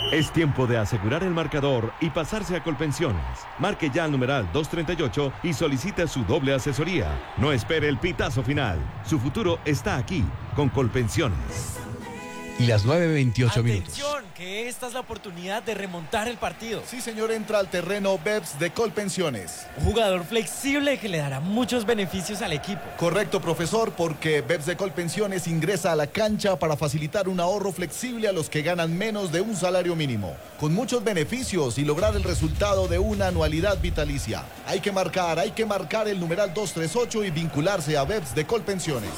Es tiempo de asegurar el marcador y pasarse a Colpensiones. Marque ya al numeral 238 y solicite su doble asesoría. No espere el pitazo final. Su futuro está aquí, con Colpensiones. Y las 9:28 minutos. Atención, que esta es la oportunidad de remontar el partido. Sí, señor, entra al terreno BEPS de Colpensiones. Un jugador flexible que le dará muchos beneficios al equipo. Correcto, profesor, porque BEPS de Colpensiones ingresa a la cancha para facilitar un ahorro flexible a los que ganan menos de un salario mínimo, con muchos beneficios y lograr el resultado de una anualidad vitalicia. Hay que marcar el numeral 238 y vincularse a BEPS de Colpensiones.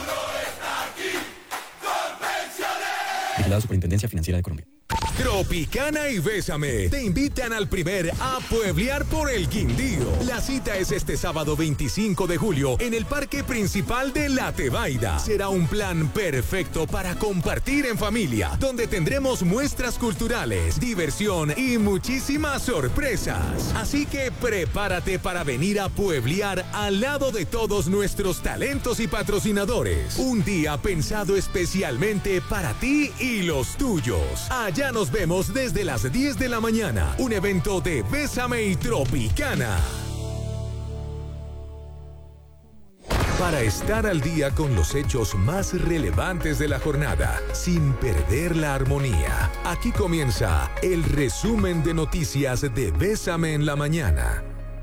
La Superintendencia Financiera de Colombia. Tropicana y Bésame te invitan al primer A Pueblear por el Quindío. La cita es este sábado 25 de julio en el Parque Principal de La Tebaida. Será un plan perfecto para compartir en familia, donde tendremos muestras culturales, diversión y muchísimas sorpresas. Así que prepárate para venir a pueblear al lado de todos nuestros talentos y patrocinadores. Un día pensado especialmente para ti y los tuyos. Allá nos vemos desde las 10 de la mañana. Un evento de Bésame y Tropicana. Para estar al día con los hechos más relevantes de la jornada, sin perder la armonía, aquí comienza el resumen de noticias de Bésame en la mañana.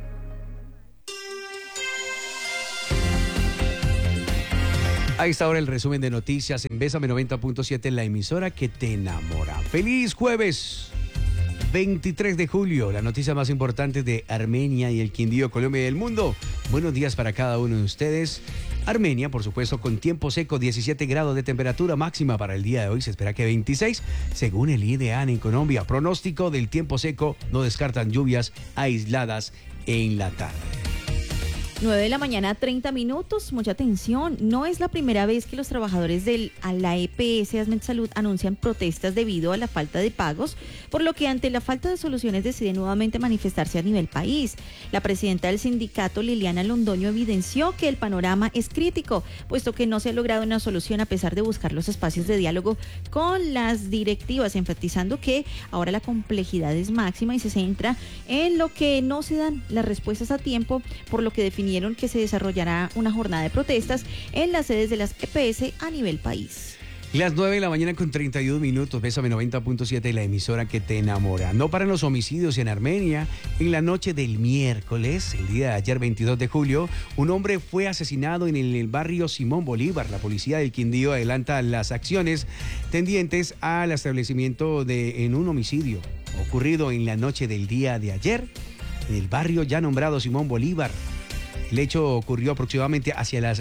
A esta hora el resumen de noticias en Bésame 90.7, la emisora que te enamora. ¡Feliz jueves! 23 de julio, la noticia más importante de Armenia y el Quindío, Colombia y el mundo. Buenos días para cada uno de ustedes. Armenia, por supuesto, con tiempo seco, 17 grados de temperatura máxima para el día de hoy. Se espera que 26, según el IDEAN en Colombia. Pronóstico del tiempo seco, no descartan lluvias aisladas en la tarde. 9 de la mañana, 30 minutos. Mucha atención. No es la primera vez que los trabajadores de la EPS Asmed-Salud anuncian protestas debido a la falta de pagos, por lo que ante la falta de soluciones deciden nuevamente manifestarse a nivel país. La presidenta del sindicato, Liliana Londoño, evidenció que el panorama es crítico, puesto que no se ha logrado una solución a pesar de buscar los espacios de diálogo con las directivas, enfatizando que ahora la complejidad es máxima y se centra en lo que no se dan las respuestas a tiempo, por lo que definieron que se desarrollará una jornada de protestas en las sedes de las EPS a nivel país. Las 9 de la mañana con 31 minutos, Bésame 90.7, la emisora que te enamora. No paran los homicidios en Armenia. En la noche del miércoles, el día de ayer 22 de julio, un hombre fue asesinado en el barrio Simón Bolívar. La policía del Quindío adelanta las acciones tendientes al establecimiento en un homicidio ocurrido en la noche del día de ayer en el barrio ya nombrado Simón Bolívar. El hecho ocurrió aproximadamente hacia las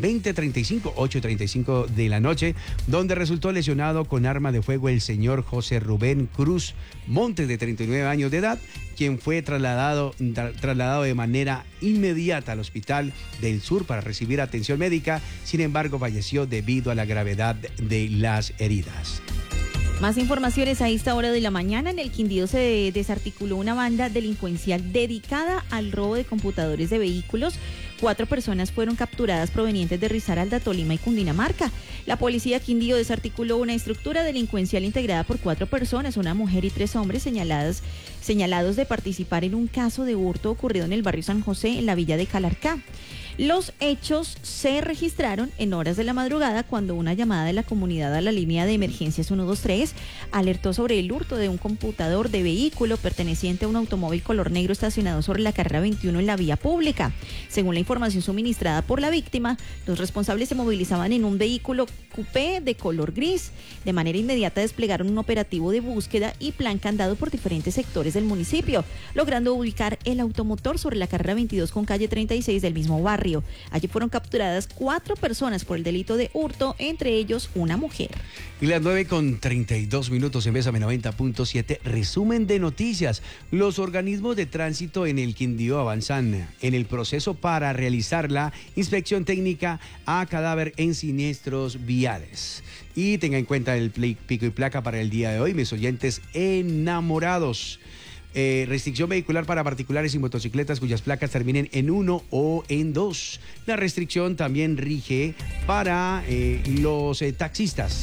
8:35 de la noche, donde resultó lesionado con arma de fuego el señor José Rubén Cruz Montes, de 39 años de edad, quien fue trasladado de manera inmediata al Hospital del Sur para recibir atención médica. Sin embargo, falleció debido a la gravedad de las heridas. Más informaciones a esta hora de la mañana. En el Quindío se desarticuló una banda delincuencial dedicada al robo de computadores de vehículos. 4 personas fueron capturadas provenientes de Risaralda, Tolima y Cundinamarca. La policía Quindío desarticuló una estructura delincuencial integrada por 4 personas, una mujer y 3 hombres señalados de participar en un caso de hurto ocurrido en el barrio San José, en la villa de Calarcá. Los hechos se registraron en horas de la madrugada cuando una llamada de la comunidad a la línea de emergencias 123 alertó sobre el hurto de un computador de vehículo perteneciente a un automóvil color negro estacionado sobre la carrera 21 en la vía pública. Según la información suministrada por la víctima, los responsables se movilizaban en un vehículo coupé de color gris. De manera inmediata desplegaron un operativo de búsqueda y plan candado por diferentes sectores del municipio, logrando ubicar el automotor sobre la carrera 22 con calle 36 del mismo barrio. Allí fueron capturadas 4 personas por el delito de hurto, entre ellos una mujer. Y las 9:32 minutos en Bésame 90.7, resumen de noticias. Los organismos de tránsito en el Quindío avanzan en el proceso para realizar la inspección técnica a cadáver en siniestros viales. Y tenga en cuenta el pico y placa para el día de hoy, mis oyentes enamorados. Restricción vehicular para particulares y motocicletas cuyas placas terminen en 1 o en 2. La restricción también rige para los taxistas.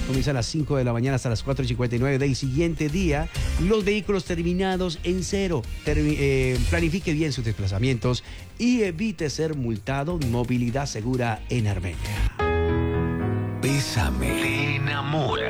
Comienza a las 5 de la mañana hasta las 4:59 del siguiente día. Los vehículos terminados en cero. Planifique bien sus desplazamientos y evite ser multado. Movilidad segura en Armenia. Bésame. Te enamora.